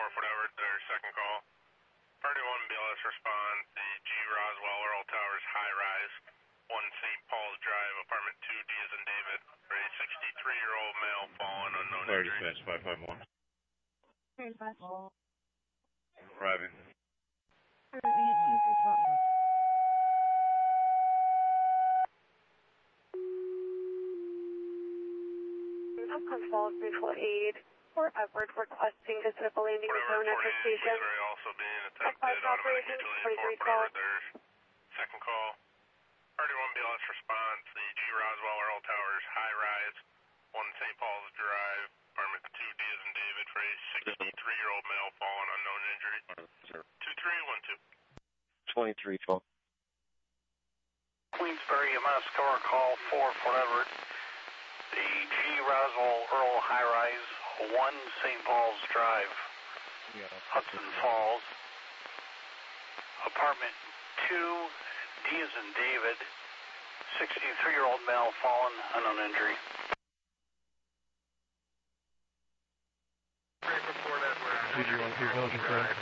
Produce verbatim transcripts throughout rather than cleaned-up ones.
Fort Edward, their second call. Party one B L S response, the G. Roswell, Earl Towers, high rise, one Saint Paul's Drive, apartment two, D as in David, for a sixty-three-year-old male fallen, unknown injury. Dispatch five five one. Arriving. Upcom Falls Mutual Aid, Fort Edward requesting visit the landing zone at the station. Also being attempted, automatic mutual aid, Fort Edward, there's second call. Party one B L S response, the G. Roswell, Earl Towers, high rise, one Saint Paul's Drive, apartment two, D as in David, for a sixty-three-year-old male fallen, unknown injury. two three one two. twenty-three twelve. Queensbury M S, cover call four, Fort Edward. The G. Roswell, Earl, high rise, one Saint Paul's Drive, Yeah. Hudson Falls, apartment two, D as in David, sixty-three-year-old male fallen, unknown injury. Did you want to see Belgian Drive?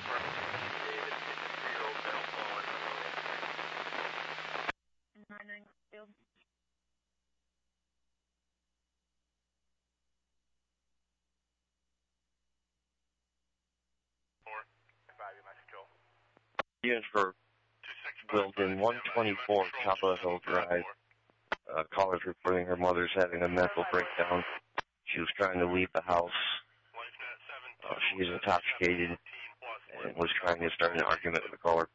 Unit for building one twenty-four Chapel Hill Drive. Uh, caller's reporting her mother's having a mental breakdown. She was trying to leave the house. Uh, she is intoxicated and was trying to start an argument with the caller.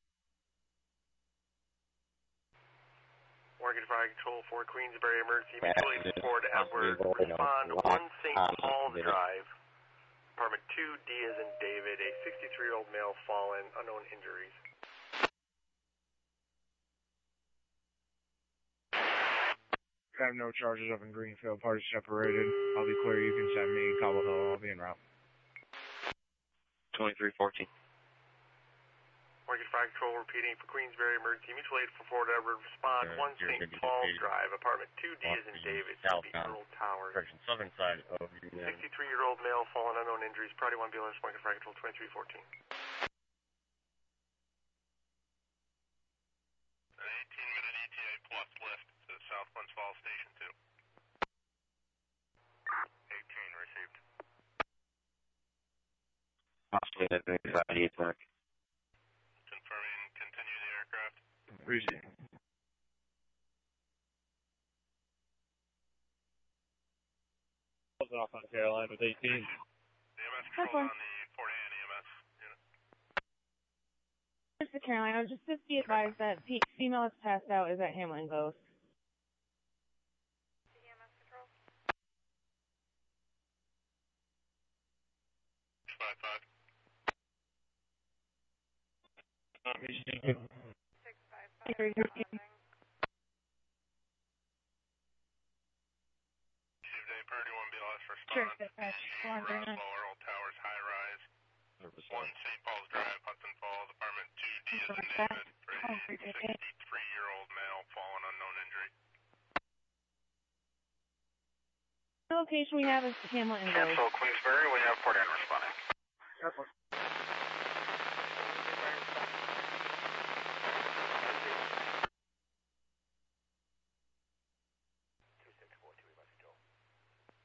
Morgan Fire Control for Queensbury Emergency Mutual Aid Fort Edward. Respond one Saint Paul's Drive. Apartment two, D as in David, a sixty-three-year-old male fallen, unknown injuries. I have no charges up in Greenfield. Party separated. I'll be clear. You can send me Cobble Hill. I'll be en route. twenty-three fourteen. Morgan Fire Control repeating for Queensbury Emergency Mutual Aid for Fort Edward. Respond Uh, one Saint Paul's Drive. Apartment two, D as in David, southbound. Earl Towers. Direction southern side of the uh, sixty-three-year-old male fallen, unknown injuries. Priority one B L S, Morgan Fire Control twenty-three fourteen. An eighteen-minute E T A plus lift to South Glens Falls Station two. eighteen received. Possibly had an anxiety attack. Confirming continue the aircraft. Receive. Off on Caroline with eighteen. The M S control on the Fort Anne E M S unit. Mister Carolina, just to be advised that P- female is passed out is at Hamlin Ghost. five five. six five five. Received a Purdy one B L S Sure, response. dispatch. G. One very nice. Roswell, Earl Towers, high rise. one Saint Paul's Drive, Hudson Falls, apartment two, D as in David, for a sixty-three-year-old male fallen, unknown injury. The location we have is Hamlin Ghost. Cancel Queensbury, we have Port Anne responding.